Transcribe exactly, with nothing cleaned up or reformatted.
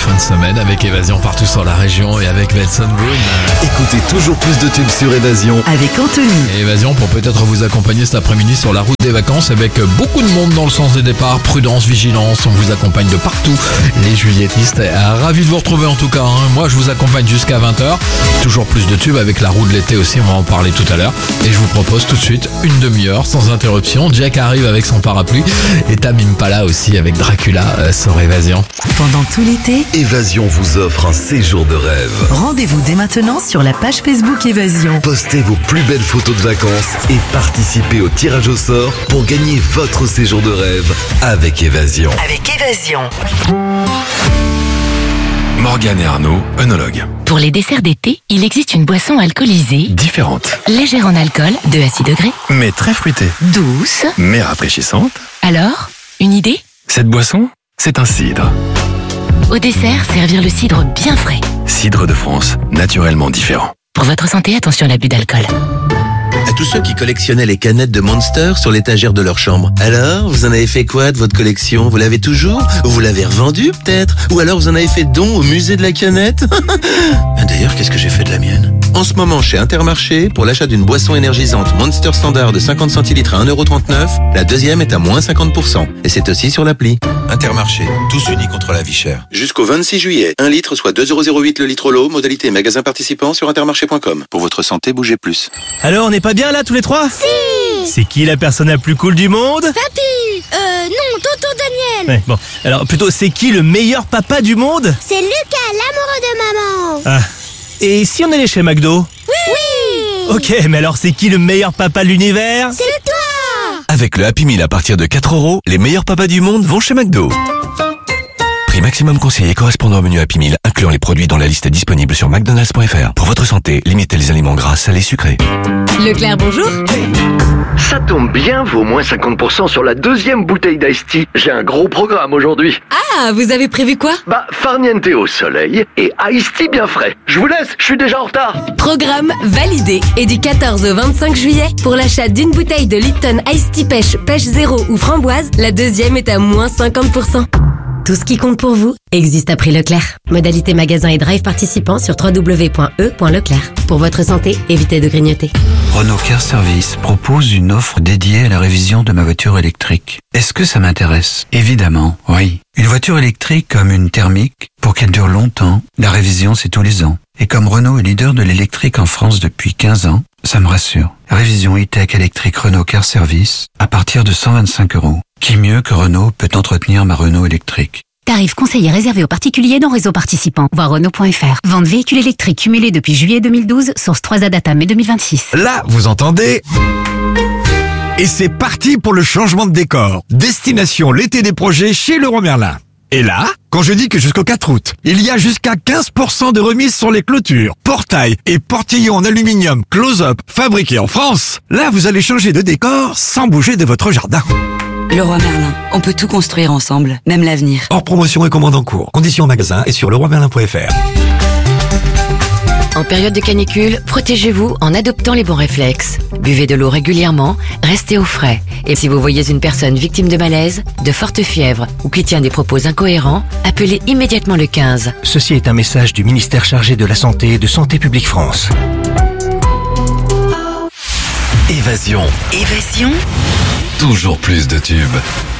fin de semaine avec Évasion partout sur la région et avec Benson Boone. Écoutez toujours plus de tubes sur Évasion avec Anthony. Et Évasion pour peut-être vous accompagner cet après-midi sur la route des vacances avec beaucoup de monde dans le sens des départs. Prudence, vigilance, on vous accompagne de partout. Les juilletistes, ravis de vous retrouver en tout cas. Hein. Moi je vous accompagne jusqu'à vingt heures. Toujours plus de tubes avec la roue de l'été aussi, on va en parler tout à l'heure. Et je vous propose tout de suite une demi-heure sans interruption. Jack arrive avec son parapluie et Tamim Pala aussi avec Dracula euh, sur Évasion. Pendant tout l'été, Évasion vous offre un séjour de rêve. rendez-vous dès maintenant sur la page Facebook Évasion. Postez vos plus belles photos de vacances et participez au tirage au sort pour gagner votre séjour de rêve avec Évasion. Avec Évasion. Morgane et Arnaud, œnologues. Pour les desserts d'été, il existe une boisson alcoolisée, Différentes, légère en alcool, deux à six degrés, mais très fruitées, douce. mais rafraîchissantes. Alors, une idée? Cette boisson, c'est un cidre. Au dessert, servir le cidre bien frais. Cidre de France, naturellement différent. Pour votre santé, attention à l'abus d'alcool. À tous ceux qui collectionnaient les canettes de Monster sur l'étagère de leur chambre. Alors, vous en avez fait quoi de votre collection? Vous l'avez toujours? Ou vous l'avez revendue peut-être? Ou alors vous en avez fait don au musée de la canette? D'ailleurs, qu'est-ce que j'ai fait de la mienne? En ce moment, chez Intermarché, pour l'achat d'une boisson énergisante Monster Standard de cinquante centilitres à un euro trente-neuf, la deuxième est à moins cinquante pour cent. Et c'est aussi sur l'appli. Intermarché, tous unis contre la vie chère. Jusqu'au vingt-six juillet, un litre soit deux euros zéro huit le litre l'eau, modalité magasin participant sur intermarché point com. Pour votre santé, bougez plus. Alors, on n'est pas bien là tous les trois? Si. C'est qui la personne la plus cool du monde? Papy. Euh, non, tonton Daniel. Ouais, bon. Alors, plutôt, c'est qui le meilleur papa du monde? C'est Lucas, l'amoureux de maman. Ah. Et si on allait chez McDo? Oui. Ok, mais alors c'est qui le meilleur papa de l'univers? C'est toi. Avec le Happy Meal à partir de quatre euros, les meilleurs papas du monde vont chez McDo. Prix maximum conseillé correspondant au menu Happy Meal, incluant les produits dont la liste est disponible sur mcdonalds point f r. Pour votre santé, limitez les aliments gras, salés, sucrés. Leclerc, bonjour. Ça tombe bien, vaut moins cinquante pour cent sur la deuxième bouteille d'Ice Tea. J'ai un gros programme aujourd'hui. Ah, vous avez prévu quoi? Bah, farniente au soleil et Ice Tea bien frais. Je vous laisse, je suis déjà en retard. Programme validé. Et du quatorze au vingt-cinq juillet, pour l'achat d'une bouteille de Lipton Ice Tea Pêche, Pêche Zéro ou Framboise, la deuxième est à moins cinquante pour cent. Tout ce qui compte pour vous existe à prix Leclerc. Modalité magasin et drive participants sur w w w point e point leclerc. Pour votre santé, évitez de grignoter. Renault Car Service propose une offre dédiée à la révision de ma voiture électrique. Est-ce que ça m'intéresse? Évidemment, oui. Une voiture électrique comme une thermique, pour qu'elle dure longtemps, la révision c'est tous les ans. Et comme Renault est leader de l'électrique en France depuis quinze ans, ça me rassure. Révision e-tech électrique Renault Car Service à partir de cent vingt-cinq euros. Qui mieux que Renault peut entretenir ma Renault électrique? Tarif conseillé réservé aux particuliers dans réseau participant. Voir Renault point f r. Vente véhicule électrique cumulé depuis juillet deux mille douze, source trois A Data mai deux mille vingt-six. Là, vous entendez? Et c'est parti pour le changement de décor. Destination l'été des projets chez Leroy Merlin. Et là, quand je dis que jusqu'au quatre août, il y a jusqu'à quinze pour cent de remise sur les clôtures, portails et portillons en aluminium close-up fabriqués en France, là vous allez changer de décor sans bouger de votre jardin. Leroy Merlin, on peut tout construire ensemble, même l'avenir. Hors promotion et commande en cours. Conditions en magasin et sur leroy merlin point f r. En période de canicule, protégez-vous en adoptant les bons réflexes. Buvez de l'eau régulièrement, restez au frais. Et si vous voyez une personne victime de malaise, de forte fièvre ou qui tient des propos incohérents, appelez immédiatement le quinze. Ceci est un message du ministère chargé de la Santé et de Santé publique France. Évasion. Évasion. Toujours plus de tubes.